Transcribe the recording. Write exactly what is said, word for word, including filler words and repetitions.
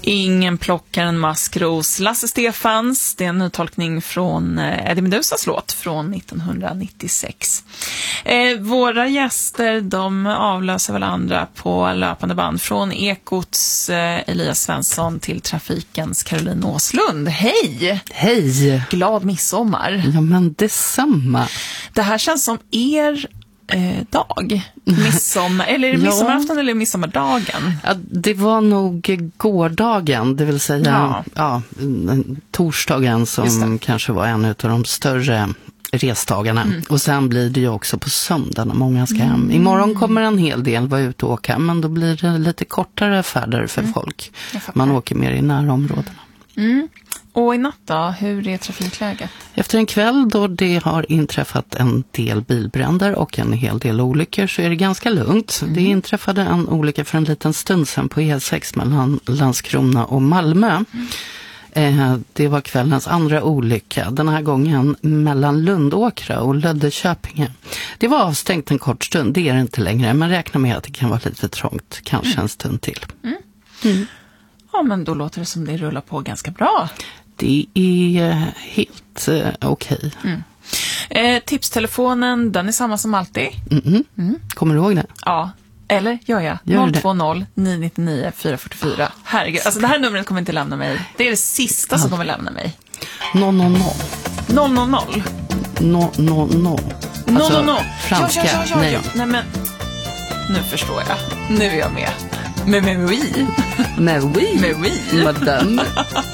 Ingen plockar en maskros. Lasse Stefans, det är en nytolkning från Eddie Medusas låt från nittonhundranittiosex. Eh, våra gäster, de avlöser varandra på löpande band. Från Ekots eh, Elias Svensson till Trafikens Caroline Åslund. Hej! Hej! Glad midsommar. Ja, men detsamma. Det här känns som er eh, dag. Midsommar, eller är det midsommarafton eller midsommardagen? Ja, det var nog gårdagen, det vill säga ja. Ja, torsdagen som kanske var en av de större resdagarna. Mm. Och sen blir det ju också på söndag när många ska hem. Mm. Imorgon kommer en hel del vara ute och åka, men då blir det lite kortare färder för mm. folk. Man åker mer i närområdena. Mm. Och i natt då, hur är trafikläget? Efter en kväll då det har inträffat en del bilbränder och en hel del olyckor så är det ganska lugnt. Mm. Det inträffade en olycka för en liten stund sedan på E sex mellan Landskrona och Malmö. Mm. Eh, det var kvällens andra olycka, den här gången mellan Lundåkra och Löddeköpinge. Det var avstängt en kort stund, det är det inte längre, men räkna med att det kan vara lite trångt, kanske mm. en stund till. Mm. Mm. Ja, men då låter det som det rullar på ganska bra. Det är helt eh, okej. Okay. Mm. Eh, tipstelefonen, den är samma som alltid. Mm-hmm. Mm. Kommer du ihåg det? Ja, eller gör jag? Gör noll två noll nio nio nio fyra fyra fyra. Herregud, alltså det här numret kommer inte lämna mig. Det är det sista som kommer lämna mig. noll noll noll. noll noll noll. noll noll noll. Alltså, noll noll noll. franska, ja, ja, ja, ja, nej. Ja. Nej, men nu förstår jag. Nu är jag med. Med med oui. Med oui. Med oui. Madame.